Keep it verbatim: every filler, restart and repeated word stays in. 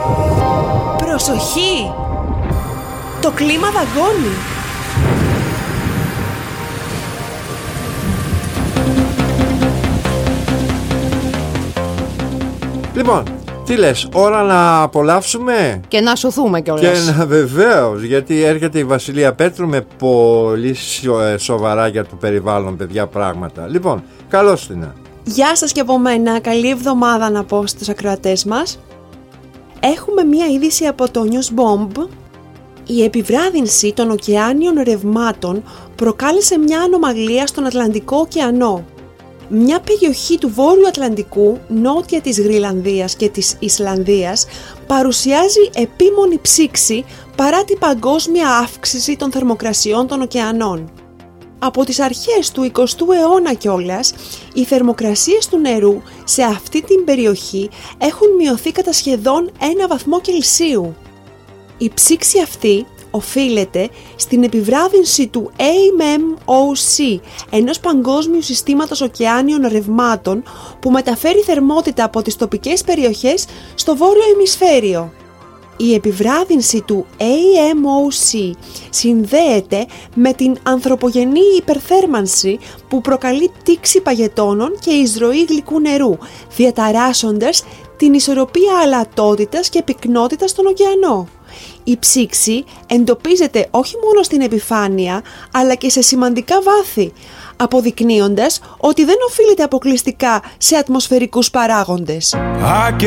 Προσοχή! Το κλίμα δαγκώνει. Λοιπόν, τι λες, ώρα να απολαύσουμε και να σωθούμε κιόλας. Και να, βεβαίως, γιατί έρχεται η Βασιλεία Πέτρου με πολύ σοβαρά για το περιβάλλον, παιδιά, πράγματα. Λοιπόν, καλώς την. Γεια σας και από μένα, καλή εβδομάδα να πω στους ακροατές μας. Έχουμε μία είδηση από το Newsbomb. Η επιβράδυνση των ωκεάνιων ρευμάτων προκάλεσε μια ανομαλία στον Ατλαντικό ωκεανό. Μια περιοχή του Βόρειου Ατλαντικού, νότια της Γροιλανδίας και της Ισλανδίας, παρουσιάζει επίμονη ψήξη παρά την παγκόσμια αύξηση των θερμοκρασιών των ωκεανών. Από τις αρχές του εικοστού αιώνα κιόλας, οι θερμοκρασίες του νερού σε αυτή την περιοχή έχουν μειωθεί κατά σχεδόν ένα βαθμό Κελσίου. Η ψήξη αυτή οφείλεται στην επιβράδυνση του έι εμ ο σι, ενός παγκόσμιου συστήματος ωκεάνιων ρευμάτων που μεταφέρει θερμότητα από τις τοπικές περιοχές στο βόρειο ημισφαίριο. Η επιβράδυνση του έι εμ ο σι συνδέεται με την ανθρωπογενή υπερθέρμανση που προκαλεί τήξη παγετώνων και εισρωή γλυκού νερού, διαταράσσοντας την ισορροπία αλατότητας και πυκνότητας στον ωκεανό. Η ψήξη εντοπίζεται όχι μόνο στην επιφάνεια, αλλά και σε σημαντικά βάθη, αποδεικνύοντας ότι δεν οφείλεται αποκλειστικά σε ατμοσφαιρικούς παράγοντες.